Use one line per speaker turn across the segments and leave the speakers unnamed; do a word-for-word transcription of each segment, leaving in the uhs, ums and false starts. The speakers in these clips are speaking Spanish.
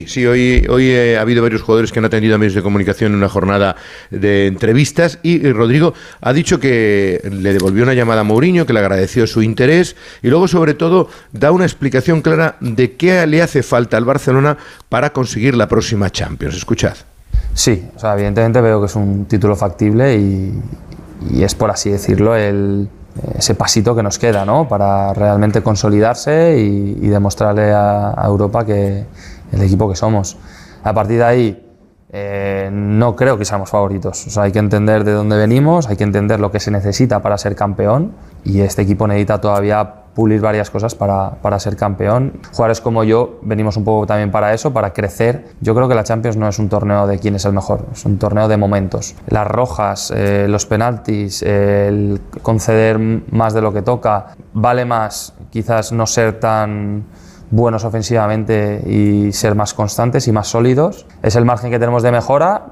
Sí, hoy, hoy eh, ha habido varios jugadores que han atendido a medios de comunicación en una jornada de entrevistas y, y Rodrigo ha dicho que le devolvió una llamada a Mourinho, que le agradeció su interés y luego sobre todo da una explicación clara de qué le hace falta al Barcelona para conseguir la próxima Champions. Escuchad.
Sí, o sea, evidentemente veo que es un título factible y, y es, por así decirlo, el, ese pasito que nos queda, ¿no? Para realmente consolidarse y, y demostrarle a, a Europa que el equipo que somos. A partir de ahí, eh, no creo que seamos favoritos. O sea, hay que entender de dónde venimos, hay que entender lo que se necesita para ser campeón y este equipo necesita todavía pulir varias cosas para, para ser campeón. Jugadores como yo venimos un poco también para eso, para crecer. Yo creo que la Champions no es un torneo de quién es el mejor, es un torneo de momentos. Las rojas, eh, los penaltis, eh, el conceder más de lo que toca, vale más quizás no ser tan buenos ofensivamente y ser más constantes y más sólidos. Es el margen que tenemos de mejora.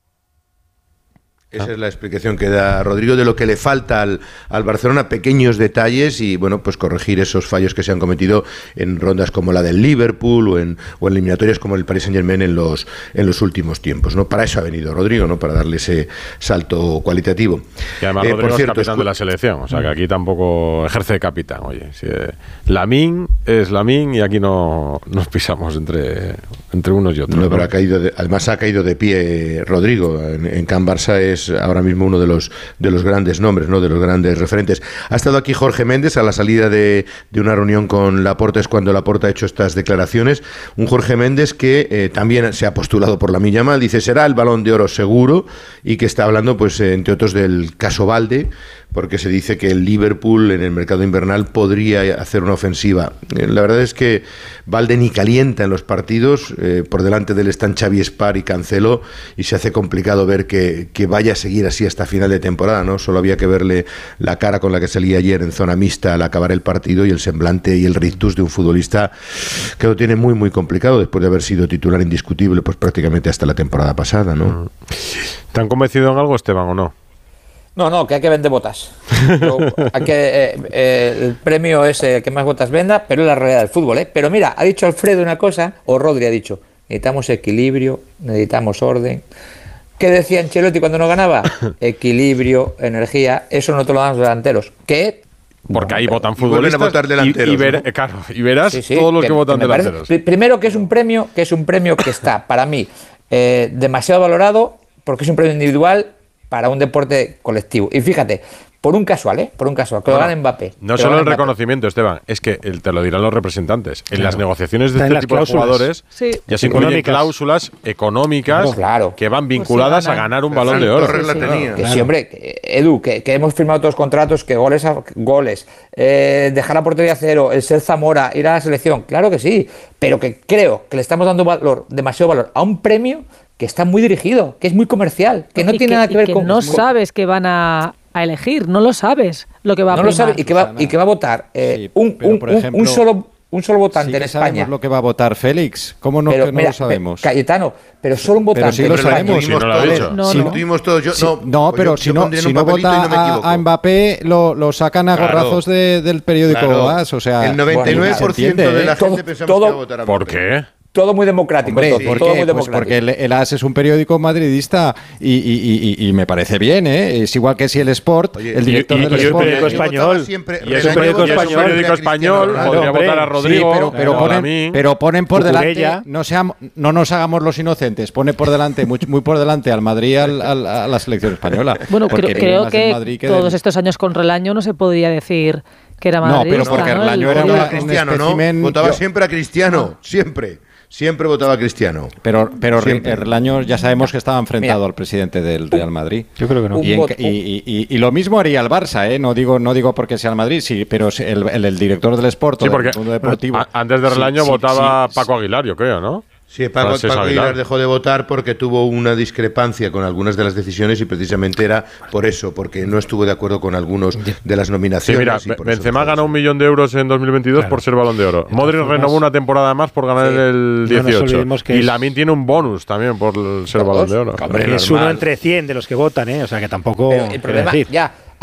Esa es la explicación que da Rodrigo de lo que le falta al, al Barcelona, pequeños detalles y bueno, pues corregir esos fallos que se han cometido en rondas como la del Liverpool o en, o en eliminatorias como el Paris Saint-Germain en los, en los últimos tiempos, ¿no? Para eso ha venido Rodrigo, ¿no? Para darle ese salto cualitativo.
Y además eh, Rodrigo por cierto, es capitán de la selección, o sea que aquí tampoco ejerce de capitán, oye. Si, eh, Lamine es Lamine y aquí no nos pisamos entre, entre unos y otros.
No, pero ha caído de, además ha caído de pie Rodrigo. En, en Can Barça es ahora mismo uno de los de los grandes nombres, ¿no? De los grandes referentes. Ha estado aquí Jorge Méndez a la salida de, de una reunión con Laporta, es cuando Laporta ha hecho estas declaraciones. Un Jorge Méndez que eh, también se ha postulado por Lamine Yamal, dice será el Balón de Oro seguro y que está hablando, pues entre otros, del caso Balde, porque se dice que el Liverpool en el mercado invernal podría hacer una ofensiva. Eh, la verdad es que Balde ni calienta en los partidos, eh, por delante de él están Xavi Espar y Cancelo, y se hace complicado ver que, que vaya a seguir así hasta final de temporada, ¿no? Solo había que verle la cara con la que salía ayer en zona mixta al acabar el partido y el semblante y el rictus de un futbolista que lo tiene muy muy complicado después de haber sido titular indiscutible pues prácticamente hasta la temporada pasada, ¿no?
¿Te han convencido en algo, Esteban, o no?
No, no, que hay que vender botas. Pero hay que, eh, eh, el premio es el que más botas venda, pero es la realidad del fútbol, ¿eh? Pero mira, ha dicho Alfredo una cosa, o Rodri ha dicho, necesitamos equilibrio, necesitamos orden. ¿Qué decía Ancelotti cuando no ganaba? Equilibrio, energía, eso no te lo dan los delanteros. ¿Qué?
Porque ahí
no,
votan futbolistas
a votar delanteros,
y, y, ver,
¿no?
claro, y verás sí, sí, todos los que, que votan que delanteros.
Parece, primero que es un premio que es un premio que está, para mí, eh, demasiado valorado, porque es un premio individual para un deporte colectivo. Y fíjate, por un casual, ¿eh? Por un casual, que bueno, lo gane Mbappé.
No solo el reconocimiento, Esteban, es que el, te lo dirán los representantes. En claro. las negociaciones de este tipo cláusulas. de jugadores sí. ya se incluyen cláusulas económicas claro. que van vinculadas pues sí, a ganar un
Ferran
balón de oro.
Torres la
sí,
tenía.
Que claro. siempre, que, Edu, que, que hemos firmado todos los contratos, que goles, a, goles eh, dejar la portería cero, el ser Zamora, ir a la selección, claro que sí, pero que creo que le estamos dando valor, demasiado valor a un premio que está muy dirigido, que es muy comercial, que no
y
tiene
que,
nada que ver
que
con...
no sabes que van a, a elegir, no lo sabes lo que va a
No
primar.
lo sabes y que va, y que va a votar eh, sí, un, un, ejemplo, un solo... un solo votante
sí
en España.
Sabemos lo que va a votar Félix. ¿Cómo no,
pero,
que no
mira,
lo sabemos?
Cayetano, pero solo un votante.
Pero sí lo sabemos.
Si no lo ha dicho.
No,
si
no.
lo tuvimos todos. Yo,
sí,
no,
no, pero
yo,
si
yo
no, si
un
no vota
no
a, a Mbappé, lo, lo sacan a
claro.
gorrazos de, del periódico
claro.
AS. O sea,
el noventa y nueve por ciento
bueno,
de la
todo,
gente pensamos
todo,
que va a votar a Mbappé.
¿Por qué?
Todo muy democrático.
Hombre,
todo,
¿por
todo
qué?
muy
Pues
democrático.
porque el, el AS es un periódico madridista y, y, y, y me parece bien, ¿eh? Es igual que si el Sport,
Oye,
el director
y, y,
del
y
Sport...
el periódico español.
Siempre,
y es un periódico español,
periódico español
claro,
podría
hombre,
votar a Rodrigo.
Sí, pero, pero, ponen, pero ponen por
Cucurella.
delante, no, seamos, no nos hagamos los inocentes, pone por delante, muy, muy por delante al Madrid, al, al, a la selección española.
Bueno, creo, creo que, que todos del... estos años con Relaño no se podría decir que era Madrid.
No, pero porque
¿no?
Relaño
el,
era una,
Cristiano,
un espécimen...
¿no? Votaba
yo,
siempre a Cristiano, siempre. Siempre votaba a Cristiano.
Pero, pero
Siempre.
Relaño ya sabemos que estaba enfrentado
Mira,
al presidente del Real Madrid.
Yo creo que no.
Y, en, y, y, y, y lo mismo haría el Barça, ¿eh? No digo, no digo porque sea el Madrid, sí, pero el, el, el director del Sport,
Sí, porque
del mundo deportivo.
a, antes de Relaño
sí,
votaba
sí,
Paco
sí.
Aguilar, yo creo, ¿no?
Sí, Paco, Paco Aguilar. Aguilar dejó de votar porque tuvo una discrepancia con algunas de las decisiones y precisamente era por eso, porque no estuvo de acuerdo con algunos de las nominaciones.
Sí, mira, Benzema ganó un millón de euros en dos mil veintidós claro. por ser Balón de Oro. Modric formas, renovó una temporada más por ganar sí. el dieciocho. No y Lamine tiene un bonus también por ser Balón de Oro.
Hombre, es uno entre cien de los que votan, ¿eh? O sea que tampoco...
Pero el problema, ya,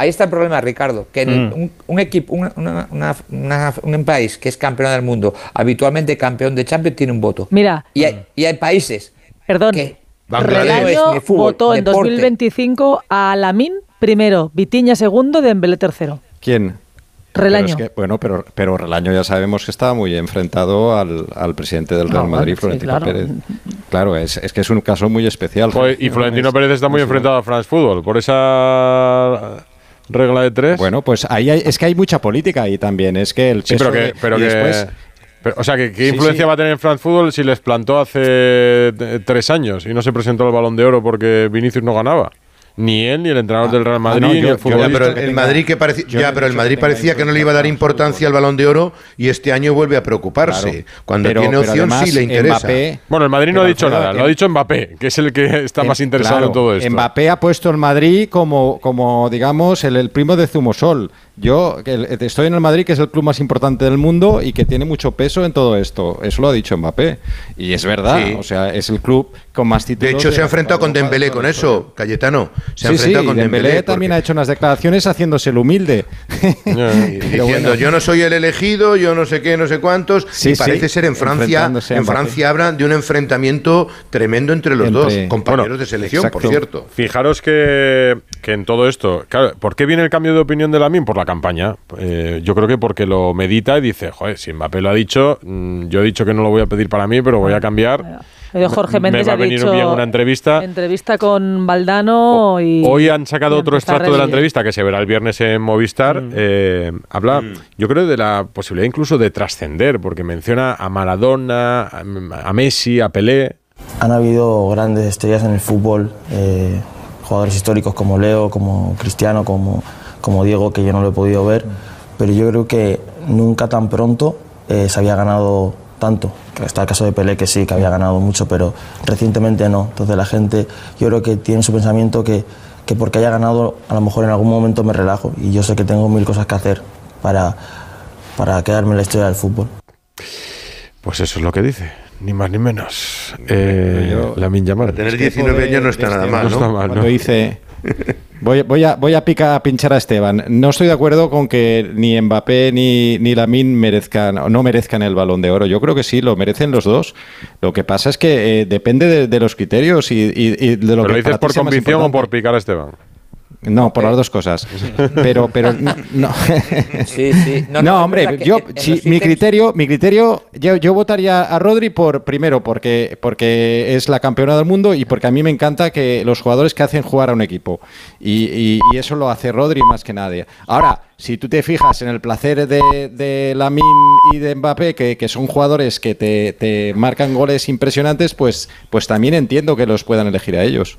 ahí está el problema, Ricardo, que en mm. un, un equipo, una, una, una, una, un país que es campeón del mundo, habitualmente campeón de Champions, tiene un voto.
Mira.
Y hay, y hay países
Perdón.
que...
Relaño votó en dos mil veinticinco a Lamine primero, Vitinha segundo, Dembélé tercero.
¿Quién?
Relaño.
Pero es que, bueno, pero, pero Relaño ya sabemos que estaba muy enfrentado al, al presidente del Real no, Madrid, sí, Florentino claro. Pérez. Claro, es, es que es un caso muy especial.
Pues, y Florentino es, Pérez está muy enfrentado a France Football por esa regla de tres.
Bueno, pues ahí hay, es que hay mucha política ahí también. Es que el
sí, pero que,
de,
pero que después, pero, o sea, ¿qué, qué influencia sí, sí. va a tener en France Football si les plantó hace tres años y no se presentó al Balón de Oro porque Vinicius no ganaba? Ni él, ni el entrenador ah, del Real Madrid, ah, no, yo, ni el futbolista.
Ya, pero el, Madrid que parecía, ya, pero el Madrid parecía que no le iba a dar importancia al Balón de Oro y este año vuelve a preocuparse. Claro, Cuando pero, tiene opción además, sí le interesa.
Mbappé, bueno, el Madrid no ha dicho nada, en, lo ha dicho Mbappé, que es el que está en, más interesado claro, en todo esto.
Mbappé ha puesto el Madrid como, como digamos, el, el primo de Zumosol. Yo que estoy en el Madrid, que es el club más importante del mundo y que tiene mucho peso en todo esto. Eso lo ha dicho Mbappé. Y es verdad, sí. o sea, es el club con más títulos.
De hecho, de se ha enfrentado con Dembélé con eso, Cayetano. Se ha
sí,
enfrentado
sí,
con
Dembélé, Dembélé también porque... ha hecho unas declaraciones haciéndose el humilde.
Diciendo, bueno. yo no soy el elegido, yo no sé qué, no sé cuántos. Sí, y parece sí, ser en Francia, en Francia hablan de un enfrentamiento tremendo entre los entre, dos, compañeros bueno, de selección, exacto. por cierto.
Fijaros que, que en todo esto, claro, ¿por qué viene el cambio de opinión de Lamine? Por la campaña. Eh, yo creo que porque lo medita y dice, joder, si Mbappé lo ha dicho, mmm, yo he dicho que no lo voy a pedir para mí, pero voy a cambiar.
Pero Jorge Méndez
me va a venir
dicho,
bien una entrevista.
Entrevista con Valdano y...
Hoy han sacado otro extracto de la entrevista que se verá el viernes en Movistar. Mm. Eh, habla, mm. yo creo, de la posibilidad incluso de trascender, porque menciona a Maradona, a, a Messi, a Pelé.
Han habido grandes estrellas en el fútbol, eh, jugadores históricos como Leo, como Cristiano, como, como Diego, que yo no lo he podido ver, pero yo creo que nunca tan pronto eh, se había ganado tanto. Está el caso de Pelé, que sí, que había ganado mucho, pero recientemente no. Entonces la gente, yo creo que tiene su pensamiento que, que porque haya ganado, a lo mejor en algún momento me relajo, y yo sé que tengo mil cosas que hacer para, para quedarme en la historia del fútbol.
Pues eso es lo que dice, ni más ni menos. Eh, Lamine Yamal.
Para tener diecinueve años no está nada mal, ¿no?
No está mal, ¿no? Cuando dice... Voy, voy a, voy a, pica, a pinchar a Esteban. No estoy de acuerdo con que ni Mbappé ni, ni Lamine merezcan, no merezcan el Balón de Oro. Yo creo que sí, lo merecen los dos. Lo que pasa es que eh, depende de, de los criterios y, y, y de lo
¿Pero
que...
lo dices por convicción o por picar a Esteban?
No, por las dos cosas. Pero, pero no. No,
sí, sí. no,
no hombre, yo, si, mi criterio, mi criterio, yo, yo votaría a Rodri por primero porque, porque es la campeona del mundo y porque a mí me encanta que los jugadores que hacen jugar a un equipo y, y, y eso lo hace Rodri más que nadie. Ahora, si tú te fijas en el placer de, de Lamine y de Mbappé, que, que son jugadores que te, te marcan goles impresionantes, pues, pues también entiendo que los puedan elegir a ellos.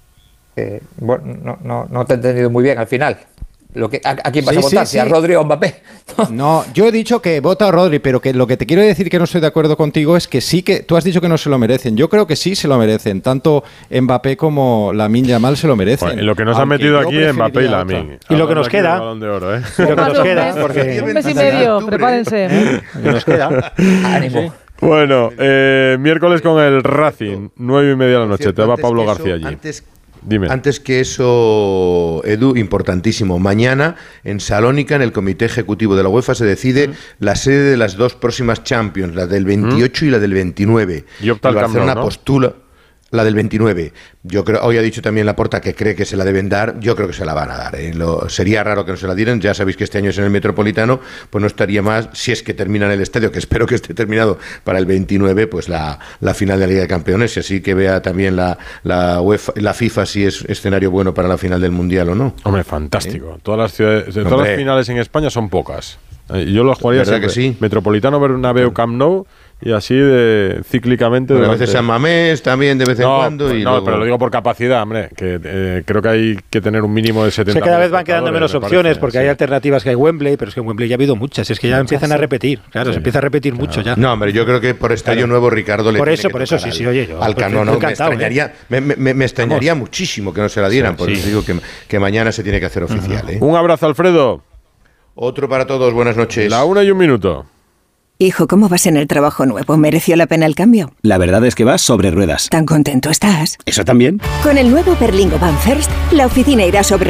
Eh, bueno, no, no, no te he entendido muy bien al final. Lo que, ¿a, a quién vas sí, a votar? Sí, ¿Si sí. a Rodri o a Mbappé?
No, yo he dicho que vota a Rodri, pero que lo que te quiero decir que no estoy de acuerdo contigo es que sí que... Tú has dicho que no se lo merecen. Yo creo que sí se lo merecen. Tanto Mbappé como Lamine Yamal se lo merecen.
Bueno, y lo que nos han metido aquí es Mbappé y Lamine.
Y lo que nos queda...
De oro, ¿eh?
Y lo que nos queda...
Porque... Un mes y medio, prepárense.
¿Eh? Lo que nos queda...
Ánimo.
Bueno, eh, miércoles con el Racing, nueve y media de la noche. Te va Pablo García allí.
Antes... Dime. Antes que eso, Edu, importantísimo. Mañana en Salónica, en el Comité Ejecutivo de la UEFA, se decide mm. la sede de las dos próximas Champions, la del veintiocho mm. y la del veintinueve.
Y opta el
Barcelona
¿no?
postula la del veintinueve. Yo creo, hoy ha dicho también Laporta que cree que se la deben dar. Yo creo que se la van a dar. ¿eh? Lo, sería raro que no se la dieran. Ya sabéis que este año es en el Metropolitano, pues no estaría más, si es que termina en el estadio, que espero que esté terminado para el veintinueve, pues la, la final de la Liga de Campeones, y así que vea también la, la UEFA, la FIFA si es escenario bueno para la final del Mundial o no.
Hombre, fantástico. ¿Eh? Todas las ciudades, todas Hombre. las finales en España son pocas. Yo lo jugaría siempre.
Que sí.
Metropolitano, Bernabéu, Camp Nou. Y así de cíclicamente.
Bueno, a veces San Mamés también de vez en
no,
cuando.
Pues
y
no,
luego...
pero lo digo por capacidad, hombre. Que eh, creo que hay que tener un mínimo de setenta.
O sea, cada vez van quedando menos opciones porque sí. hay alternativas que hay Wembley, pero es que en Wembley ya ha habido muchas. Es que ya muchas, empiezan sí. a repetir. Claro, sí. se empieza a repetir claro. mucho ya.
No, hombre, yo creo que por estadio claro. nuevo Ricardo le
Por eso,
tiene
por eso sí, sí, oye. Yo,
al Cano, no, me extrañaría, ¿eh? me, me, me extrañaría muchísimo que no se la dieran. Sí, por eso sí. digo que, que mañana se tiene que hacer oficial. Uh-huh. ¿eh?
Un abrazo, Alfredo.
Otro para todos. Buenas noches.
La una y un minuto.
Hijo, ¿cómo vas en el trabajo nuevo? ¿Mereció la pena el cambio?
La verdad es que vas sobre ruedas.
¿Tan contento estás?
¿Eso también?
Con el nuevo Berlingo Van First, la oficina irá sobre